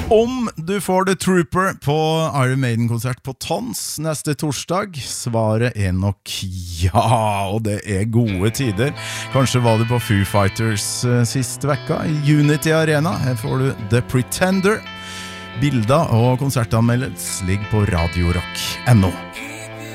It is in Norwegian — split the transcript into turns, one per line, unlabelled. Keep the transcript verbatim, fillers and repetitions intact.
Om du får The Trooper på Iron Maiden-konsert på Tons neste torsdag, svaret er nok ja, og det er gode tider. Kanskje var du på Foo Fighters uh, siste vekka i Unity Arena. Her får du The Pretender. Bilder og konsertanmeldelse ligger på radio rock punktum no.